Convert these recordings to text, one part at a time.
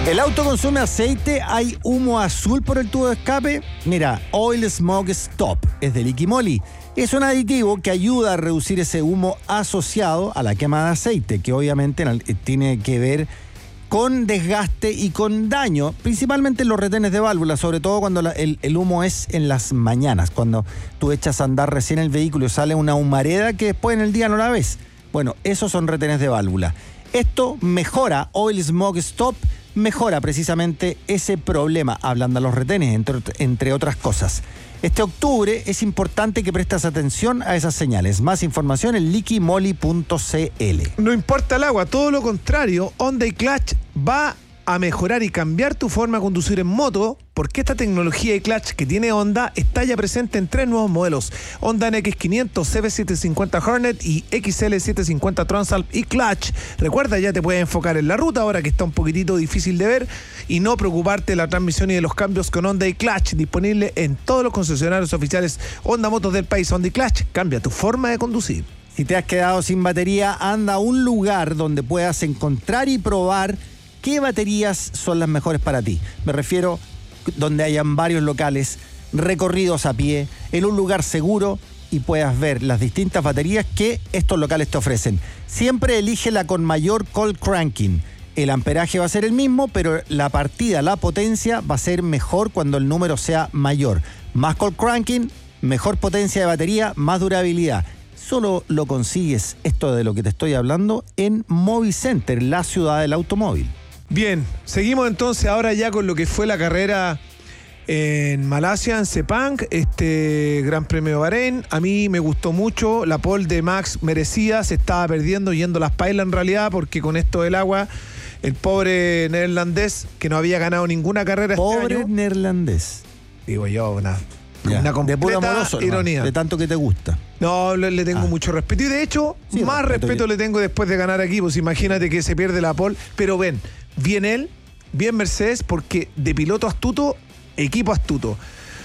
¿El auto consume aceite? ¿Hay humo azul por el tubo de escape? Mira, Oil Smoke Stop es de Liqui Moly. Es un aditivo que ayuda a reducir ese humo asociado a la quema de aceite, que obviamente tiene que ver con desgaste y con daño, principalmente en los retenes de válvula, sobre todo cuando el humo es en las mañanas, cuando tú echas a andar recién el vehículo y sale una humareda que después en el día no la ves. Bueno, esos son retenes de válvula. Esto mejora, Oil Smoke Stop mejora precisamente ese problema, ablanda los retenes, entre otras cosas. Este octubre es importante que prestes atención a esas señales. Más información en liquimoly.cl. No importa el agua, todo lo contrario, Honda y Clutch va a mejorar y cambiar tu forma de conducir en moto, porque esta tecnología de clutch que tiene Honda está ya presente en 3 nuevos modelos: Honda NX500, CB750 Hornet y XL750 Transalp y Clutch. Recuerda, ya te puedes enfocar en la ruta ahora que está un poquitito difícil de ver y no preocuparte de la transmisión y de los cambios con Honda y Clutch, disponible en todos los concesionarios oficiales Honda Motos del país. Honda y Clutch, cambia tu forma de conducir. Si te has quedado sin batería, anda a un lugar donde puedas encontrar y probar qué baterías son las mejores para ti. Me refiero donde hayan varios locales, recorridos a pie, en un lugar seguro y puedas ver las distintas baterías que estos locales te ofrecen. Siempre elígela con mayor cold cranking. El amperaje va a ser el mismo, pero la partida, la potencia va a ser mejor cuando el número sea mayor. Más cold cranking, mejor potencia de batería, más durabilidad. Solo lo consigues, esto de lo que te estoy hablando, en Movicenter, la ciudad del automóvil. Bien, seguimos entonces ahora ya con lo que fue la carrera en Malasia, en Sepang, Gran Premio de Bahrein. A mí me gustó mucho, la pole de Max merecida, se estaba perdiendo yendo las pailas en realidad, porque con esto del agua, el pobre neerlandés que no había ganado ninguna carrera pobre este año. neerlandés. Digo yo, una completa de puro amoroso, ironía. No, de tanto que te gusta. No, le tengo mucho respeto. Y de hecho, sí, más respeto le tengo después de ganar aquí. Pues imagínate que se pierde la pole. Pero ven, bien él, bien Mercedes, porque de piloto astuto, equipo astuto.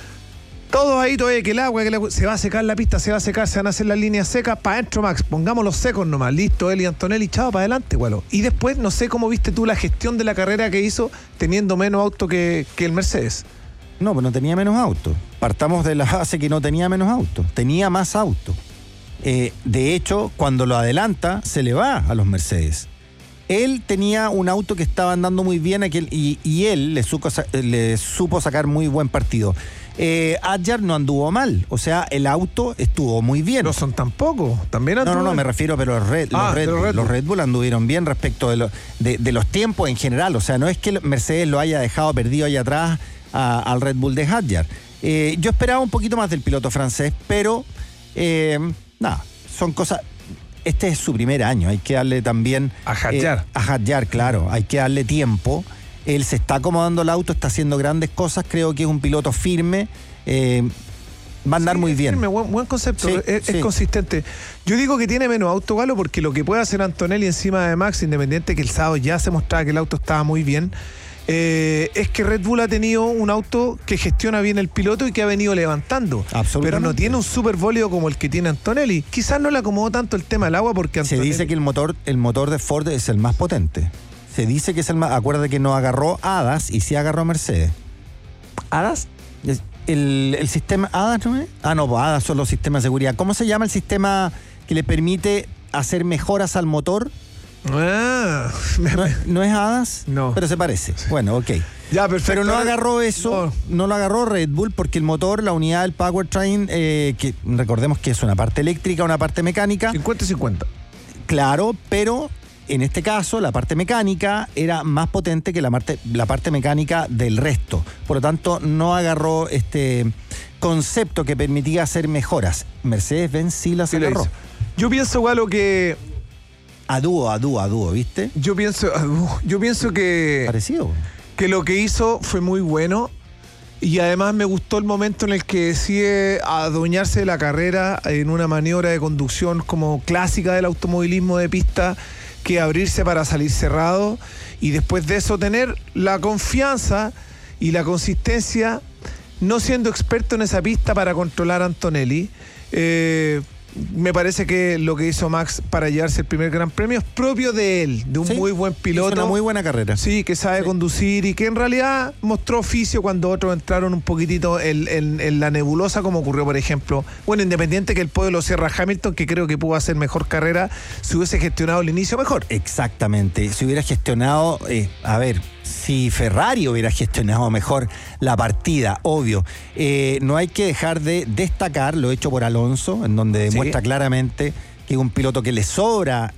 Todos ahí todavía que el agua, se va a secar la pista, se va a secar, se van a hacer las líneas secas. Para adentro, Max, pongámoslos secos nomás. Listo, él y Antonelli, chao, para adelante, gualo. Y después, no sé cómo viste tú la gestión de la carrera que hizo teniendo menos auto que el Mercedes. No, pero no tenía menos auto. Partamos de la base que no tenía menos auto. Tenía más auto. De hecho, cuando lo adelanta, se le va a los Mercedes. Él tenía un auto que estaba andando muy bien y él le supo sacar muy buen partido. Hadjar no anduvo mal. O sea, el auto estuvo muy bien. No son tampoco. También anduvo. No, me refiero, pero los Red Bull anduvieron bien respecto de los tiempos en general. O sea, no es que Mercedes lo haya dejado perdido allá atrás al Red Bull de Hadjar. Yo esperaba un poquito más del piloto francés, pero nada, son cosas. Este es su primer año, hay que darle también a Hadjar. A Hadjar, claro, hay que darle tiempo. Él se está acomodando el auto, está haciendo grandes cosas, creo que es un piloto firme, va a andar muy bien. Firme, buen concepto, sí, es consistente. Yo digo que tiene menos auto, Galo, porque lo que puede hacer Antonelli encima de Max, independiente que el sábado ya se mostraba que el auto estaba muy bien, es que Red Bull ha tenido un auto que gestiona bien el piloto y que ha venido levantando. Pero no tiene un super bólido como el que tiene Antonelli. Quizás no le acomodó tanto el tema del agua porque Antonelli... Se dice que el motor de Ford es el más potente. Se dice que es el más... Acuérdate que no agarró Hadas y sí agarró Mercedes. ¿Hadas? El sistema... ¿Hadas no es? No, Hadas son los sistemas de seguridad. ¿Cómo se llama el sistema que le permite hacer mejoras al motor? ¿No es Hadas? No. Pero se parece. Bueno, ok. Ya, perfecto. Pero no agarró eso, no lo agarró Red Bull porque el motor, la unidad del powertrain, que recordemos que es una parte eléctrica, una parte mecánica. 50-50. Claro, pero en este caso la parte mecánica era más potente que la parte mecánica del resto. Por lo tanto, no agarró este concepto que permitía hacer mejoras. Mercedes-Benz sí las agarró. Yo pienso, Galo, que... A dúo, ¿viste? Yo pienso que... Parecido. Que lo que hizo fue muy bueno y además me gustó el momento en el que decide adueñarse de la carrera en una maniobra de conducción como clásica del automovilismo de pista, que abrirse para salir cerrado y después de eso tener la confianza y la consistencia, no siendo experto en esa pista para controlar a Antonelli. Me parece que lo que hizo Max para llevarse el primer Gran Premio es propio de él, de un muy buen piloto. Hizo una muy buena carrera. Sí, que sabe conducir y que en realidad mostró oficio cuando otros entraron un poquitito en la nebulosa, como ocurrió, por ejemplo, bueno, independiente que el podio lo cierra Hamilton, que creo que pudo hacer mejor carrera si hubiese gestionado el inicio mejor. Exactamente. Si hubiera gestionado, si Ferrari hubiera gestionado mejor la partida, obvio. No hay que dejar de destacar lo hecho por Alonso, en donde demuestra claramente que es un piloto que le sobra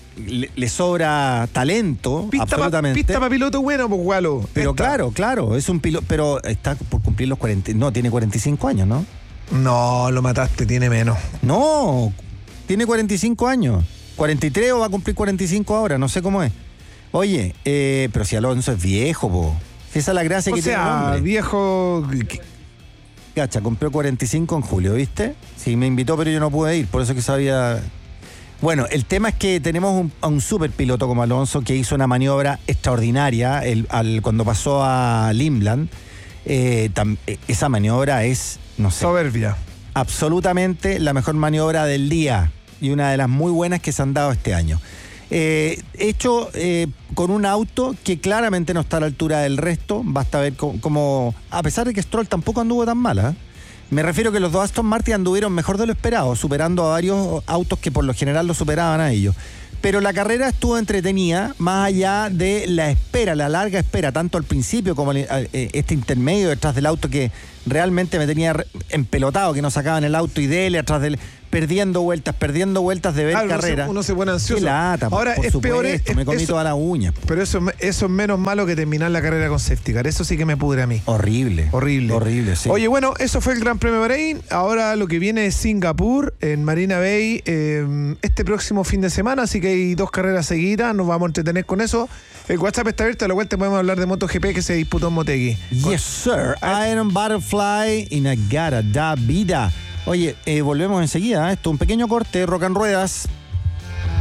talento, absolutamente. Pista para piloto bueno, pues Gualo. Pero claro, es un piloto, pero está por cumplir los 40, no, tiene 45 años, ¿no? No, lo mataste, tiene menos. No, tiene 45 años. 43 o va a cumplir 45 ahora, no sé cómo es. Oye, pero si Alonso es viejo, po. Esa es la gracia que tiene el hombre. Viejo. Cacha, compró 45 en julio, ¿viste? Sí, me invitó, pero yo no pude ir, por eso que sabía. Bueno, el tema es que tenemos a un super piloto como Alonso que hizo una maniobra extraordinaria cuando pasó a Limland. Esa maniobra es, no sé. Soberbia. Absolutamente la mejor maniobra del día y una de las muy buenas que se han dado este año. Hecho con un auto que claramente no está a la altura del resto. Basta ver cómo, a pesar de que Stroll tampoco anduvo tan mal, me refiero que los dos Aston Martin anduvieron mejor de lo esperado, superando a varios autos que por lo general lo superaban a ellos. Pero la carrera estuvo entretenida, más allá de la espera, la larga espera, tanto al principio como este intermedio detrás del auto que realmente me tenía empelotado, que no sacaban el auto y dele atrás del... perdiendo vueltas de ver carrera. Uno se pone ansioso. Qué lata, ahora por es supuesto, peor. me comí toda la uña. Pero eso es menos malo que terminar la carrera con safety car. Eso sí que me pudre a mí. Horrible, sí. Oye, bueno, eso fue el Gran Premio de Bahrein. Ahora lo que viene es Singapur, en Marina Bay, este próximo fin de semana. Así que hay 2 carreras seguidas. Nos vamos a entretener con eso. El WhatsApp está abierto. A la vuelta podemos hablar de MotoGP que se disputó en Motegi. Yes, sir. Iron Butterfly in a Gara da Vida. Oye, volvemos enseguida. Esto es un pequeño corte, Rock and Ruedas.